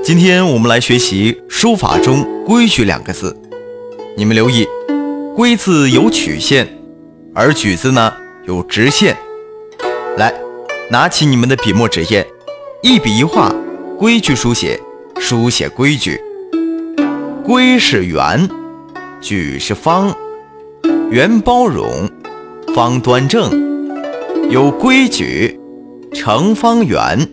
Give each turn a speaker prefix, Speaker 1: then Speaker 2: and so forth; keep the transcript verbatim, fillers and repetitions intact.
Speaker 1: 今天我们来学习书法中规矩两个字。你们留意，规字有曲线，而矩字呢有直线。来，拿起你们的笔墨纸砚，一笔一画，规矩书写，书写规矩。规是圆，矩是方，圆包容，方端正，有规矩成方圆。